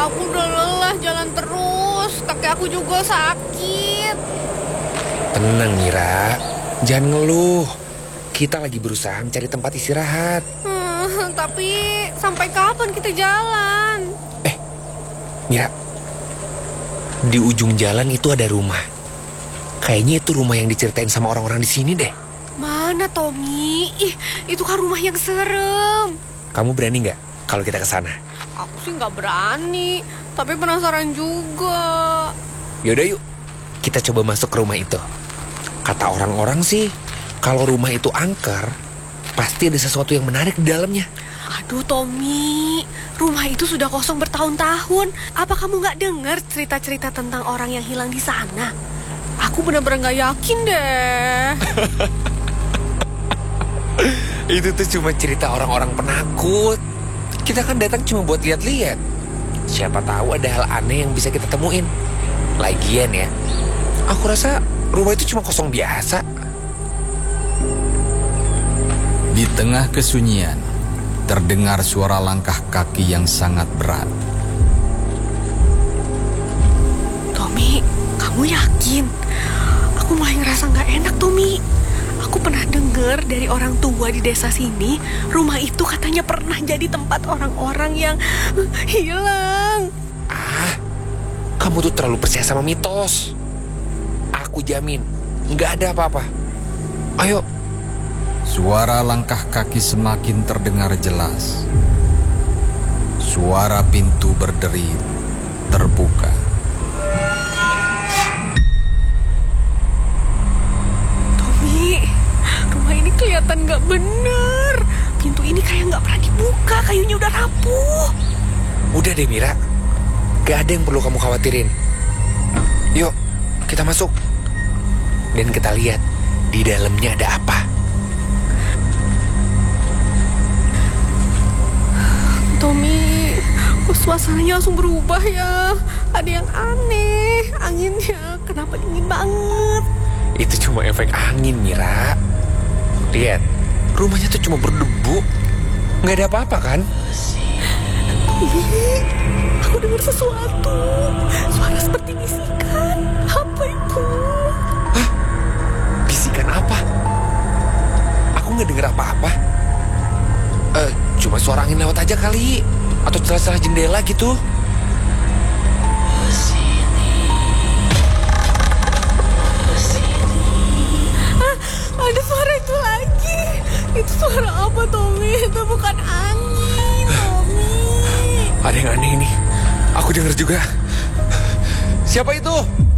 Aku udah lelah jalan terus. Kaki aku juga sakit. Tenang Mira, jangan ngeluh. Kita lagi berusaha mencari tempat istirahat. Tapi sampai kapan kita jalan? Mira, di ujung jalan itu ada rumah. Kayaknya itu rumah yang diceritain sama orang-orang di sini deh. Mana Tommy? Itu kan rumah yang serem. Kamu berani nggak kalau kita ke sana? Aku sih nggak berani, tapi penasaran juga. Yaudah yuk, kita coba masuk ke rumah itu. Kata orang-orang sih, kalau rumah itu angker, pasti ada sesuatu yang menarik di dalamnya. Aduh Tommy, rumah itu sudah kosong bertahun-tahun. Apa kamu nggak dengar cerita-cerita tentang orang yang hilang di sana? Aku benar-benar nggak yakin deh. Itu tuh cuma cerita orang-orang penakut. Kita kan datang cuma buat lihat-lihat. Siapa tahu ada hal aneh yang bisa kita temuin. Lagian ya, aku rasa rumah itu cuma kosong biasa. Di tengah kesunyian, terdengar suara langkah kaki yang sangat berat. Tommy, kamu yakin? Aku mulai ngerasa nggak enak, Tommy. Aku pernah dengar dari orang tua di desa sini, rumah itu katanya pernah jadi tempat orang-orang yang hilang. Kamu tuh terlalu percaya sama mitos. Aku jamin, nggak ada apa-apa. Ayo. Suara langkah kaki semakin terdengar jelas. Suara pintu berderit terbuka. Tommy, rumah ini kelihatan nggak bener. Pintu ini kayak nggak pernah dibuka, kayunya udah rapuh. Udah deh Mira, gak ada yang perlu kamu khawatirin. Yuk, kita masuk. Dan kita lihat di dalamnya ada apa. Tommy, kok suasananya langsung berubah ya? Ada yang aneh, anginnya kenapa dingin banget? Itu cuma efek angin, Mira. Lihat, rumahnya tuh cuma berdebu. Nggak ada apa-apa kan? Aku dengar sesuatu. Suara seperti bisikan. Apa itu? Hah? Bisikan apa? Aku nggak dengar apa-apa. Cuma suara angin lewat aja kali. Atau celah-celah jendela gitu. Ada suara itu lagi. Itu suara apa, Tommy? Itu bukan angin, Tommy. Ada yang aneh ini. Aku dengar juga. Siapa itu?